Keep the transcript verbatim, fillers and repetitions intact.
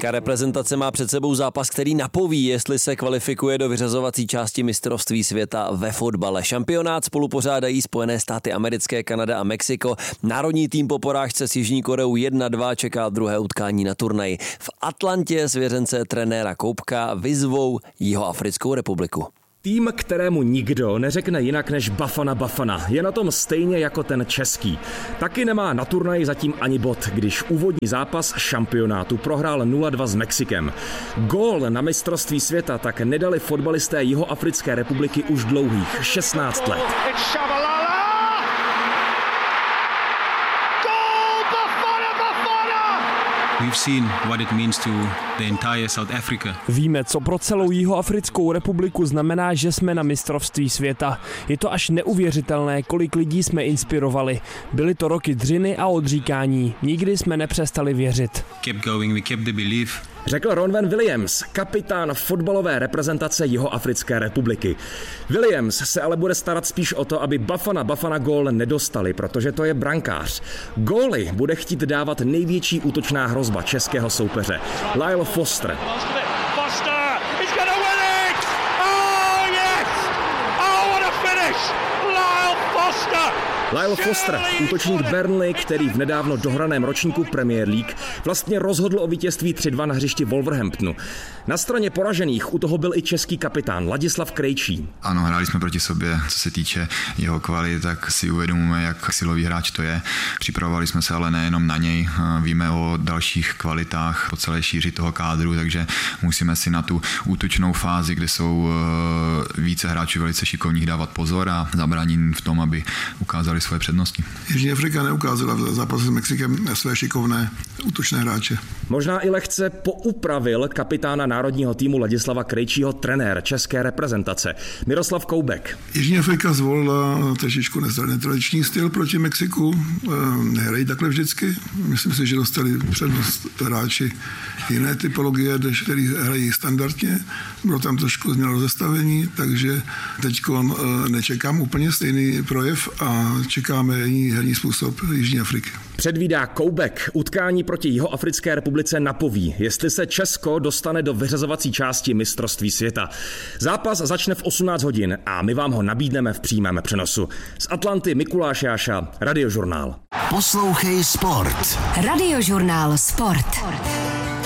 Česká reprezentace má před sebou zápas, který napoví, jestli se kvalifikuje do vyřazovací části mistrovství světa ve fotbale. Šampionát spolupořádají Spojené státy americké, Kanada a Mexiko. Národní tým po porážce s Jižní Koreou jedna dva čeká druhé utkání na turnaji. V Atlantě svěřence trenéra Koubka vyzvou Jihoafrickou republiku. Tým, kterému nikdo neřekne jinak než Bafana Bafana, je na tom stejně jako ten český. Taky nemá na turnaji zatím ani bod, když úvodní zápas šampionátu prohrál nula dva s Mexikem. Gól na mistrovství světa tak nedali fotbalisté Jihoafrické republiky už dlouhých šestnáct let. We've seen what it means to the entire South Africa. Víme, co pro celou Jihoafrickou republiku znamená, že jsme na mistrovství světa. Je to až neuvěřitelné, kolik lidí jsme inspirovali. Byly to roky dřiny a odříkání. Nikdy jsme nepřestali věřit. Kept going, we kept the belief. Řekl Ronwen Williams, kapitán fotbalové reprezentace Jihoafrické republiky. Williams se ale bude starat spíš o to, aby Bafana Bafana gól nedostali, protože to je brankář. Góly bude chtít dávat největší útočná hrozba českého soupeře, Lyle Foster. Lyle Foster, útočník Burnley, který v nedávno dohraném ročníku Premier League vlastně rozhodl o vítězství tři dva na hřišti Wolverhamptonu. Na straně poražených u toho byl i český kapitán Ladislav Krejčí. Ano, hráli jsme proti sobě, co se týče jeho kvalit, tak si uvědomujeme, jak silový hráč to je. Připravovali jsme se ale nejenom na něj, víme o dalších kvalitách po celé šíři toho kádru, takže musíme si na tu útočnou fázi, kde jsou více hráčů velice šikovních, dávat pozor a zabránit v tom, aby ukázali svoje přednosti. Jižní Afrika neukázala v zápase s Mexikem své šikovné útočné hráče. Možná i lehce poupravil kapitána národního týmu Ladislava Krejčího trenér české reprezentace Miroslav Koubek. Jižní Afrika zvolila trošičku netradiční styl proti Mexiku. Nehrají takhle vždycky. Myslím si, že dostali přednost hráči jiné typologie, který hrají standardně. Bylo tam trošku změno rozestavení, takže teď nečekám úplně stejný projev a čekáme jiný herní způsob Jižní Afriky. Předvídá Koubek, utkání proti Jihoafrické republice napoví, jestli se Česko dostane do vyřazovací části mistrovství světa. Zápas začne v osmnáct hodin a my vám ho nabídneme v přímém přenosu. Z Atlanty Mikuláš Jáša, Radiožurnál. Poslouchej Sport. Radiožurnál Sport.